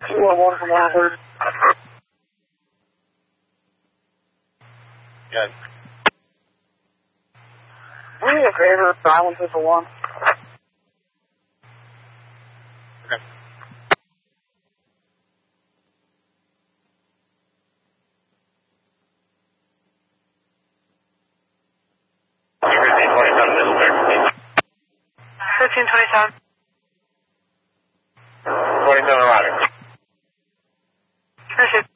211 from 130. Good. Do me a favor, silence it for one. Okay. You received 27, this is 1327. 27 arriving. Received.